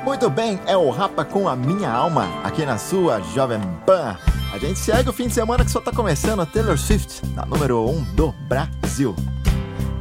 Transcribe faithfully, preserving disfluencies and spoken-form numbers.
Muito bem, é o Rapa com a Minha Alma, aqui na sua Jovem Pan. A gente segue o fim de semana que só tá começando, a Taylor Swift, na número um do Brasil.